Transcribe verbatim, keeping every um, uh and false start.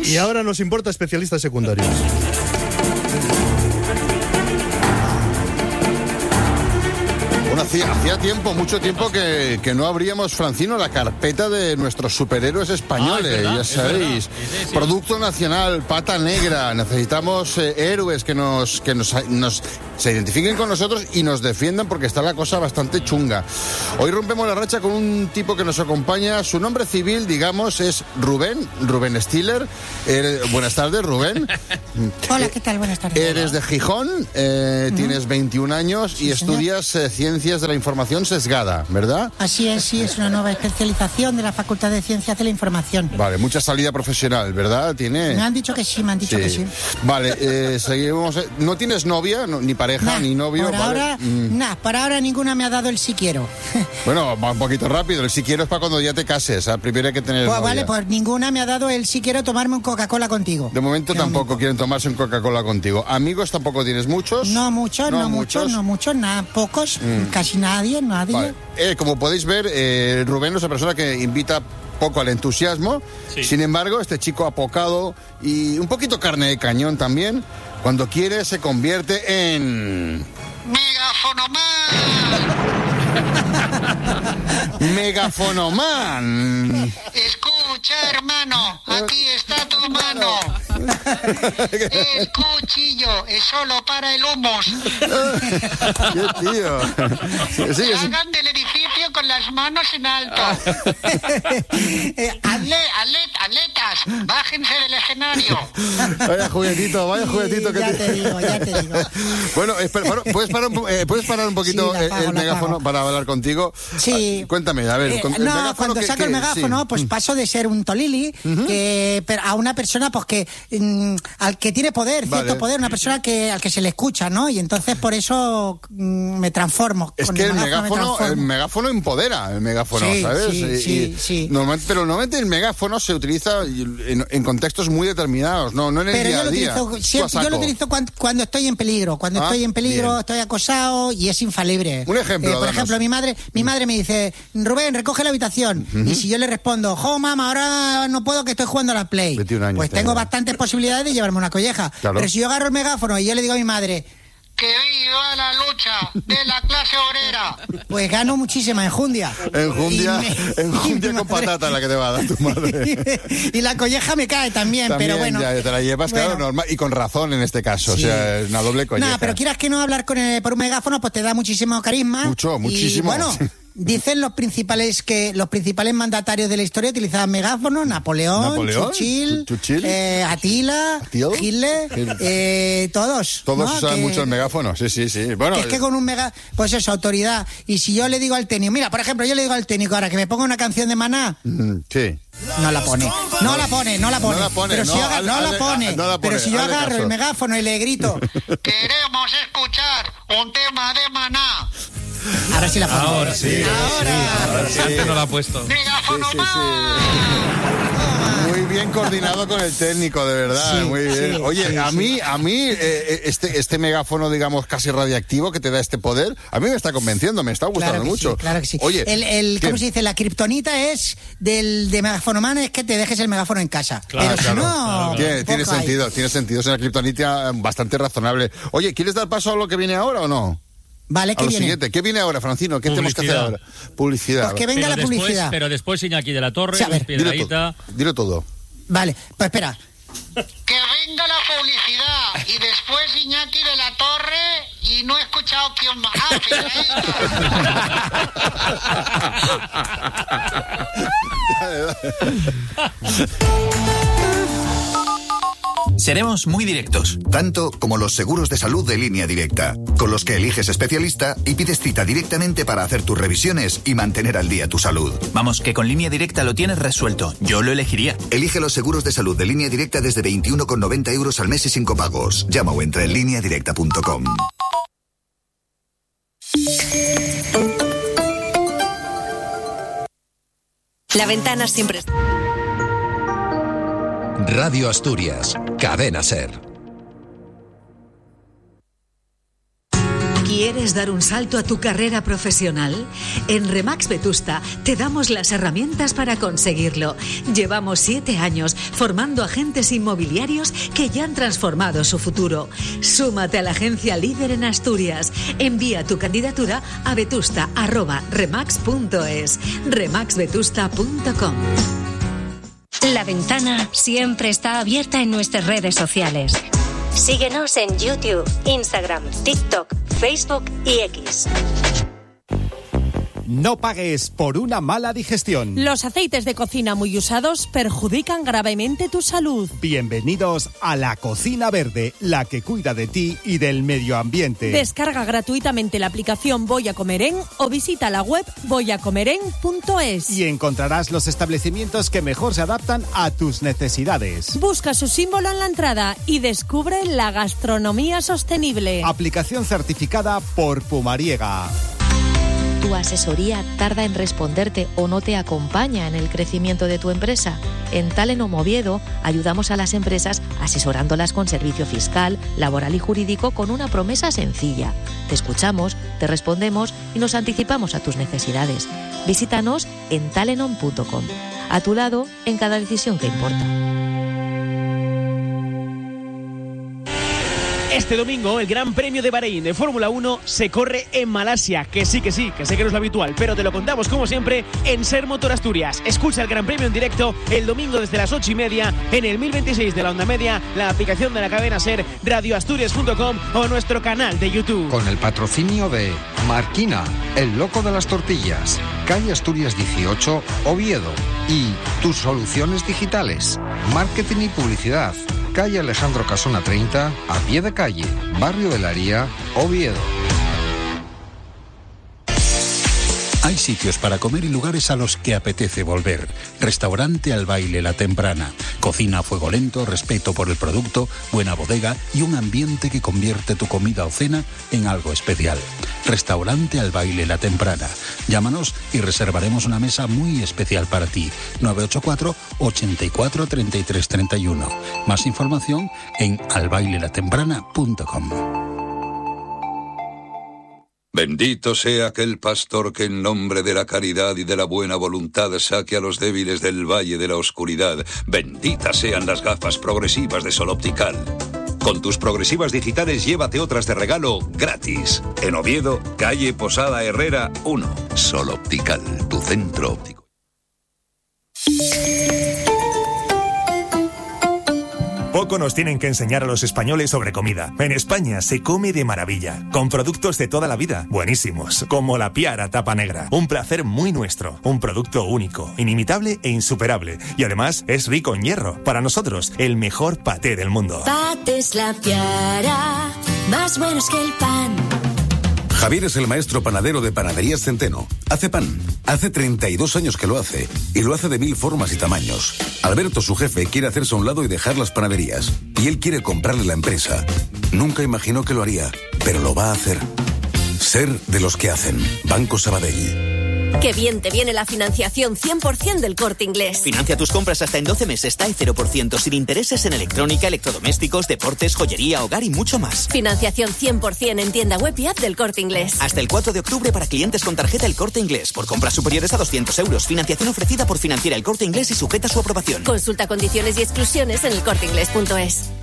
Y ahora nos importa especialistas secundarios. Bueno, hacía, hacía tiempo, mucho tiempo que, que no abríamos, Francino, la carpeta de nuestros superhéroes españoles, ah, ya sabéis. Sí, sí. Producto nacional, pata negra. Necesitamos eh, héroes que nos que nos, nos se identifiquen con nosotros y nos defiendan, porque está la cosa bastante chunga. Hoy rompemos la racha con un tipo que nos acompaña. Su nombre civil, digamos, es Rubén, Rubén Stiller. Eh, buenas tardes, Rubén. Hola, ¿qué tal? Buenas tardes. Eres Hola. de Gijón, eh, uh-huh. tienes veintiún años sí, y estudias eh, ciencias de la información sesgada, ¿verdad? Así es, sí, es una nueva especialización de la Facultad de Ciencias de la Información. Vale, mucha salida profesional, ¿verdad? ¿Tiene? Me han dicho que sí, me han dicho sí. que sí. Vale, eh, seguimos. ¿No tienes novia, no, ni pareja, nah, ni novio? Por vale. ahora, mm. nada, por ahora ninguna me ha dado el si quiero. Bueno, va un poquito rápido, el si quiero es para cuando ya te cases, ¿sabes? Primero hay que tener Pues novia. Vale, pues ninguna me ha dado el si quiero tomarme un Coca-Cola contigo. De momento de tampoco momento. quieren tomarse un Coca-Cola contigo. ¿Amigos tampoco tienes muchos? No muchos, no, no muchos, muchos, no muchos, nada, pocos, mm. casi nadie, nadie. Vale. Eh, como podéis ver, eh, Rubén es una persona que invita poco al entusiasmo. Sí. Sin embargo, este chico apocado y un poquito carne de cañón también, cuando quiere se convierte en... ¡Megafonoman! ¡Megafonoman! Escucha, hermano, aquí está tu mano. El cuchillo es solo para el humus. ¡Qué tío! Sí, sí. Hagan del edificio con las manos en alto. eh, Ale, alet, atletas, bájense del escenario. Vaya juguetito, vaya juguetito. Sí, que ya te... te digo, ya te digo. Bueno, espera, ¿puedes parar un, eh, ¿puedes parar un poquito sí, pago, el megáfono para hablar contigo? Sí. Ah, cuéntame, a ver. Eh, con, el no, cuando que, saco que, el megáfono, sí. pues paso de ser un tolili uh-huh. que, pero a una persona pues que mm, al que tiene poder, cierto vale. poder, una persona que al que se le escucha, ¿no? Y entonces por eso mm, me transformo. Es con que el el megáfono, megáfono el megáfono empodera, el megáfono, sí, ¿sabes? Sí, y, sí, y sí. Normalmente, pero normalmente el megáfono se utiliza en, en contextos muy determinados, no, no en el pero día yo lo a día. Utilizo, siempre, yo lo utilizo cuando, cuando estoy en peligro, cuando ah, estoy en peligro, bien. Estoy acosado y es infalible. Un ejemplo. Eh, por danos. ejemplo, mi madre, mi madre me dice, Rubén, recoge la habitación. Uh-huh. Y si yo le respondo, jo, mamá, ahora no puedo que estoy jugando a la Play. veintiún años, pues tengo tengo. bastantes posibilidades de llevarme una colleja. Claro. Pero si yo agarro el megáfono y yo le digo a mi madre, que viva la lucha de la clase obrera, pues gano muchísima enjundia. Enjundia, me, enjundia con patata la que te va a dar tu madre. Y la colleja me cae también, también pero bueno. Ya, te la llevas, bueno. Claro, normal, y con razón en este caso, sí. O sea, es una doble colleja. No, pero quieras que no hablar con el, por un megáfono, pues te da muchísimo carisma. Mucho, muchísimo. Y bueno, dicen los principales que los principales mandatarios de la historia utilizaban megáfonos, Napoleón, Napoleón Churchill, Churchill eh, Atila, ¿Atil? Hitler, eh, todos. Todos ¿no? usaban que, mucho el megáfono, sí, sí, sí. Bueno, que es que con un mega, pues eso, autoridad. Y si yo le digo al técnico, mira, por ejemplo, yo le digo al técnico ahora que me ponga una canción de Maná. Mm, sí. No la pone, no la pone, no la pone. No la pone, pero no, si yo, al, no, al, la pone. Al, no la pone. Pero si yo agarro caso. el megáfono y le grito, queremos escuchar un tema de Maná. Ahora sí la pongo. Ahora sí. Ahora. Sí, ahora sí. Antes no la ha puesto. ¡Megáfono sí, sí, sí. Muy bien coordinado con el técnico, de verdad. Sí, muy bien. Sí, Oye, sí, a mí, a mí eh, este, este megáfono, digamos, casi radiactivo que te da este poder, a mí me está convenciendo, me está gustando claro mucho. Sí, claro que sí. Oye, el, el, ¿cómo se dice? La kriptonita es del de megafonoman es que te dejes el megáfono en casa. Claro, pero claro, si no, claro, tiene, tiene sentido, tiene sentido. Es una kriptonita bastante razonable. Oye, ¿quieres dar paso a lo que viene ahora o no? Vale, ¿qué a lo viene? siguiente. ¿Qué viene ahora, Francino? ¿Qué Publicidad. tenemos que hacer ahora? Publicidad. Pues que venga pero la después, publicidad. Pero después Iñaki de la Torre, sí, a ver, Luis dilo todo, dilo todo. Vale, pues espera. Que venga la publicidad y después Iñaki de la Torre y no he escuchado quién más. Seremos muy directos. Tanto como los seguros de salud de Línea Directa, con los que eliges especialista y pides cita directamente para hacer tus revisiones y mantener al día tu salud. Vamos, que con Línea Directa lo tienes resuelto. Yo lo elegiría. Elige los seguros de salud de Línea Directa desde veintiuno con noventa euros al mes y sin copagos. Llama o entra en línea directa punto com. La ventana siempre está. Radio Asturias, Cadena SER. ¿Quién ¿Quieres dar un salto a tu carrera profesional? En Remax Vetusta te damos las herramientas para conseguirlo. Llevamos siete años formando agentes inmobiliarios que ya han transformado su futuro. Súmate a la agencia líder en Asturias. Envía tu candidatura a vetusta arroba remax punto es. remax vetusta punto com. La Ventana siempre está abierta en nuestras redes sociales. Síguenos en YouTube, Instagram, TikTok, Facebook y X. No pagues por una mala digestión. Los aceites de cocina muy usados perjudican gravemente tu salud. Bienvenidos a La Cocina Verde, la que cuida de ti y del medio ambiente. Descarga gratuitamente la aplicación Voy a Comer En o visita la web voy a comer en punto es. Y encontrarás los establecimientos que mejor se adaptan a tus necesidades. Busca su símbolo en la entrada y descubre la gastronomía sostenible. Aplicación certificada por Pumariega. ¿Tu asesoría tarda en responderte o no te acompaña en el crecimiento de tu empresa? En Talenom Oviedo ayudamos a las empresas asesorándolas con servicio fiscal, laboral y jurídico con una promesa sencilla. Te escuchamos, te respondemos y nos anticipamos a tus necesidades. Visítanos en talenom punto com. A tu lado en cada decisión que importa. Este domingo el Gran Premio de Bahrein de Fórmula uno se corre en Malasia, que sí, que sí, que sé que no es lo habitual, pero te lo contamos como siempre en Ser Motor Asturias. Escucha el Gran Premio en directo el domingo desde las ocho y media en el mil veintiséis de la onda media, la aplicación de la cadena Ser, radio asturias punto com o nuestro canal de YouTube. Con el patrocinio de Marquina, el loco de las tortillas, calle Asturias dieciocho, Oviedo, y tus soluciones digitales, marketing y publicidad. Calle Alejandro Casona treinta, a pie de calle, Barrio de la Haría, Oviedo. Hay sitios para comer y lugares a los que apetece volver. Restaurante Al Baile La Temprana. Cocina a fuego lento, respeto por el producto, buena bodega y un ambiente que convierte tu comida o cena en algo especial. Restaurante Al Baile La Temprana. Llámanos y reservaremos una mesa muy especial para ti. nueve ocho cuatro, ochenta y cuatro, treinta y tres treinta y uno. Más información en al baile la temprana punto com. Bendito sea aquel pastor que en nombre de la caridad y de la buena voluntad saque a los débiles del valle de la oscuridad. Benditas sean las gafas progresivas de Sol Optical. Con tus progresivas digitales llévate otras de regalo gratis. En Oviedo, calle Posada Herrera uno. Sol Optical, tu centro óptico. Poco nos tienen que enseñar a los españoles sobre comida. En España se come de maravilla, con productos de toda la vida, buenísimos, como la Piara Tapa Negra. Un placer muy nuestro, un producto único, inimitable e insuperable. Y además es rico en hierro. Para nosotros, el mejor paté del mundo. Patés La Piara, más buenos que el pan. Javier es el maestro panadero de Panaderías Centeno. Hace pan. Hace treinta y dos años que lo hace. Y lo hace de mil formas y tamaños. Alberto, su jefe, quiere hacerse a un lado y dejar las panaderías. Y él quiere comprarle la empresa. Nunca imaginó que lo haría, pero lo va a hacer. Ser de los que hacen. Banco Sabadell. Qué bien te viene la financiación cien por ciento del Corte Inglés. Financia tus compras hasta en doce meses, T A E cero por ciento, sin intereses en electrónica, electrodomésticos, deportes, joyería, hogar y mucho más. Financiación cien por ciento en tienda web y app del Corte Inglés. Hasta el cuatro de octubre para clientes con tarjeta El Corte Inglés. Por compras superiores a doscientos euros. Financiación ofrecida por Financiera El Corte Inglés y sujeta a su aprobación. Consulta condiciones y exclusiones en el corte inglés punto es.